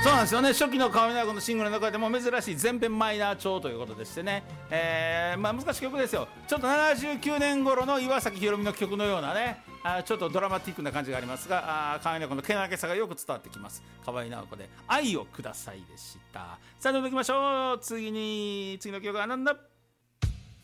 そうなんですよね。初期の河合直子のシングルの中でも珍しい全編マイナー調ということでしてね、難しい曲ですよ。ちょっと79年頃の岩崎宏美の曲のようなね、ちょっとドラマティックな感じがありますが、河合直子のけなげさがよく伝わってきます。河合直子で愛をくださいでした。さあどんどんいきましょう。次の曲はなんだ。